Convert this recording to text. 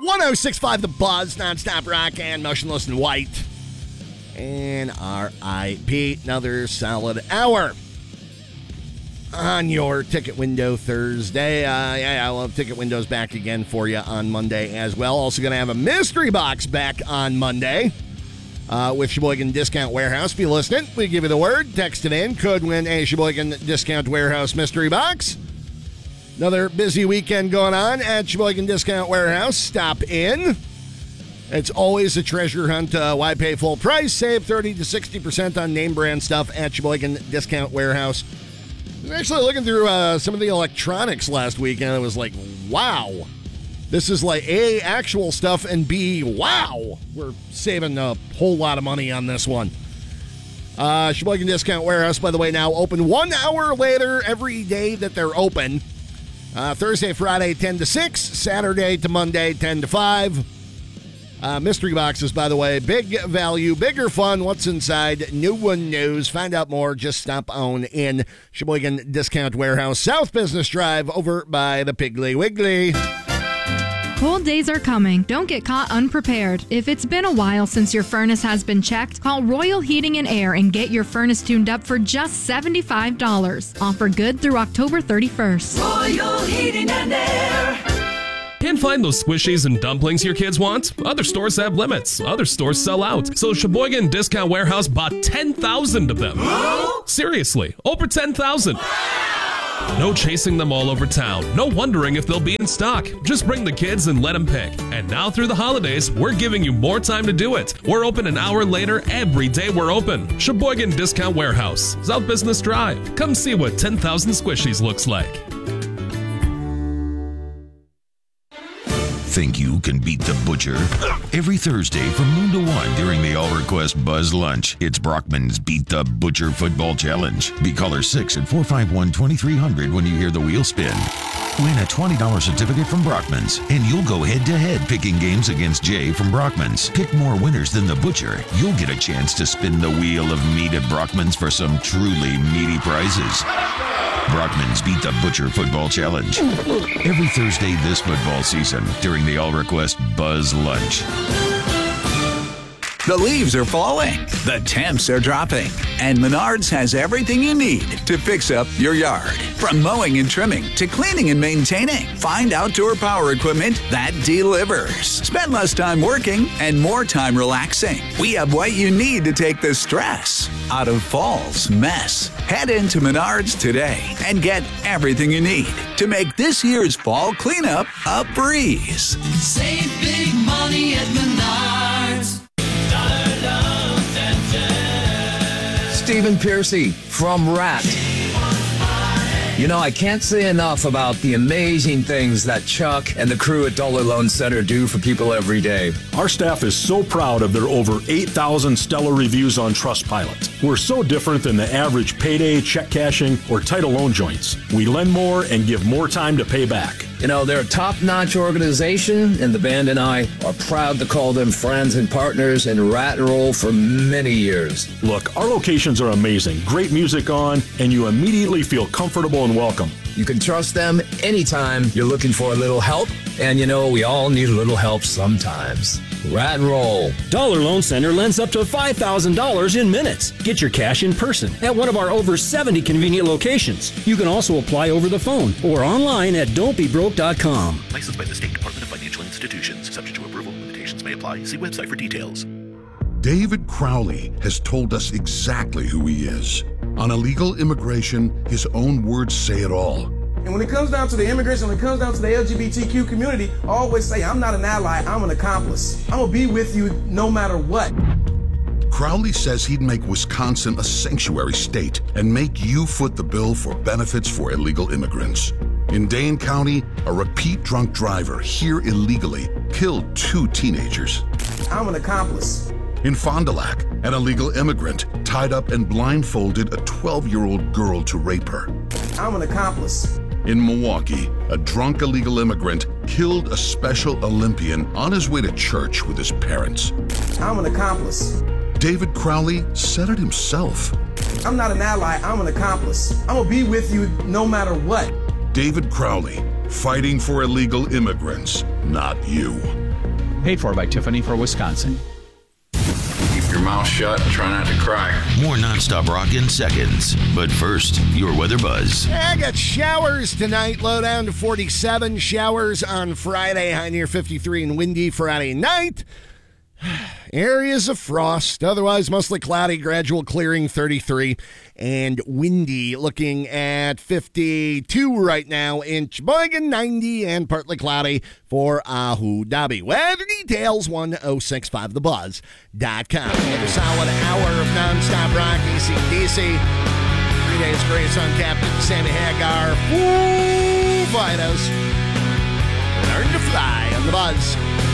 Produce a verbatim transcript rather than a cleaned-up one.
one oh six point five The Buzz, nonstop rock and motionless in white. And R I P Another solid hour on your Ticket Window Thursday. Uh, yeah, yeah, we'll have Ticket Windows back again for you on Monday as well. Also going to have a mystery box back on Monday uh, with Sheboygan Discount Warehouse. Be listening. We give you the word. Text it in. Could win a Sheboygan Discount Warehouse mystery box. Another busy weekend going on at Sheboygan Discount Warehouse. Stop in. It's always a treasure hunt. Uh, why pay full price? Save thirty to sixty percent on name brand stuff at Sheboygan Discount Warehouse. I was actually looking through uh, some of the electronics last week, and I was like, wow. This is like A, actual stuff, and B, wow. We're saving a whole lot of money on this one. Uh, Sheboygan Discount Warehouse, by the way, now open one hour later every day that they're open. Uh, Thursday, Friday, ten to six. Saturday to Monday, ten to five. Uh, mystery boxes, by the way, big value, bigger fun. What's inside? No one knows. Find out more. Just stop on in Sheboygan Discount Warehouse, South Business Drive, over by the Piggly Wiggly. Cold days are coming. Don't get caught unprepared. If it's been a while since your furnace has been checked, call Royal Heating and Air and get your furnace tuned up for just seventy-five dollars. Offer good through October thirty-first. Royal Heating and Air. Can't find those squishies and dumplings your kids want? Other stores have limits. Other stores sell out. So Sheboygan Discount Warehouse bought ten thousand of them. Seriously, over ten thousand. No chasing them all over town. No wondering if they'll be in stock. Just bring the kids and let them pick. And now through the holidays, we're giving you more time to do it. We're open an hour later every day we're open. Sheboygan Discount Warehouse, South Business Drive. Come see what ten thousand squishies looks like. Think you can beat the butcher? Every Thursday from noon to one during the All Request Buzz Lunch, it's Brockman's Beat the Butcher Football Challenge. Be caller six at four five one, two three zero zero when you hear the wheel spin. Win a twenty dollars certificate from Brockman's, and you'll go head-to-head picking games against Jay from Brockman's. Pick more winners than the butcher. You'll get a chance to spin the wheel of meat at Brockman's for some truly meaty prizes. Brockman's Beat the Butcher Football Challenge. Every Thursday this football season during the All Request Buzz Lunch. The leaves are falling, the temps are dropping, and Menards has everything you need to fix up your yard. From mowing and trimming to cleaning and maintaining, find outdoor power equipment that delivers. Spend less time working and more time relaxing. We have what you need to take the stress out of fall's mess. Head into Menards today and get everything you need to make this year's fall cleanup a breeze. Save big money at Menards. Stephen Piercy from Rat. You know, I can't say enough about the amazing things that Chuck and the crew at Dollar Loan Center do for people every day. Our staff is so proud of their over eight thousand stellar reviews on Trustpilot. We're so different than the average payday, check cashing, or title loan joints. We lend more and give more time to pay back. You know, they're a top-notch organization, and the band and I are proud to call them friends and partners in Rat and Roll for many years. Look, our locations are amazing. Great music on, and you immediately feel comfortable and welcome. You can trust them anytime you're looking for a little help, and you know, we all need a little help sometimes. Rat and Roll. Dollar Loan Center lends up to five thousand dollars in minutes. Get your cash in person at one of our over seventy convenient locations. You can also apply over the phone or online at don't be broke dot com. Licensed by the State Department of Financial Institutions. Subject to approval. Limitations may apply. See website for details. David Crowley has told us exactly who he is. On illegal immigration, his own words say it all. And when it comes down to the immigration, when it comes down to the L G B T Q community, I always say, I'm not an ally, I'm an accomplice. I'm gonna be with you no matter what. Crowley says he'd make Wisconsin a sanctuary state and make you foot the bill for benefits for illegal immigrants. In Dane County, a repeat drunk driver here illegally killed two teenagers. I'm an accomplice. In Fond du Lac, an illegal immigrant tied up and blindfolded a twelve-year-old girl to rape her. I'm an accomplice. In Milwaukee, a drunk illegal immigrant killed a Special Olympian on his way to church with his parents. I'm an accomplice. David Crowley said it himself. I'm not an ally, I'm an accomplice. I'm gonna be with you no matter what. David Crowley, fighting for illegal immigrants, not you. Paid for by Tiffany for Wisconsin. Keep your mouth shut and try not to cry. More nonstop rock in seconds. But first, your weather buzz. I got showers tonight, low down to forty-seven. Showers on Friday, high near fifty-three, and windy Friday night. Areas of frost, otherwise mostly cloudy, gradual clearing, thirty-three, and windy, looking at fifty-two right now in Sheboygan, ninety, and partly cloudy for Abu Dhabi. Weather details, one oh six point five the buzz dot com. Another solid hour of nonstop rock, A C D C. Three days grace on Captain Sammy Hagar. Foo Fighters. Learn to fly on the buzz.